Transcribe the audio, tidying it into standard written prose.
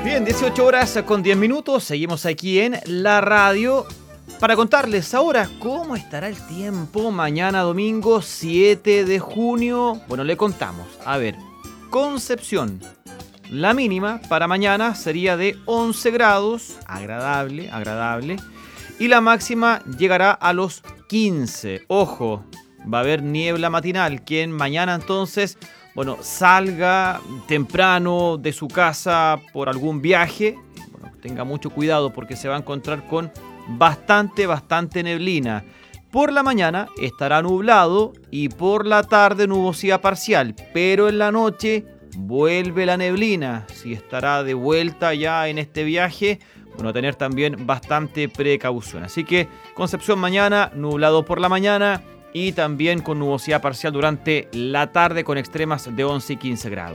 Bien, 18 horas con 10 minutos, seguimos aquí en la radio para contarles ahora cómo estará el tiempo mañana domingo 7 de junio. Bueno, le contamos. A ver, Concepción. La mínima para mañana sería de 11 grados, agradable, agradable. Y la máxima llegará a los 15. Ojo, va a haber niebla matinal. Quien mañana entonces, bueno, salga temprano de su casa por algún viaje, bueno, tenga mucho cuidado porque se va a encontrar con bastante neblina. Por la mañana estará nublado y por la tarde nubosidad parcial, pero en la noche vuelve la neblina. Si estará de vuelta ya en este viaje, bueno, tener también bastante precaución. Así que Concepción mañana, nublado por la mañana y también con nubosidad parcial durante la tarde con extremas de 11 y 15 grados.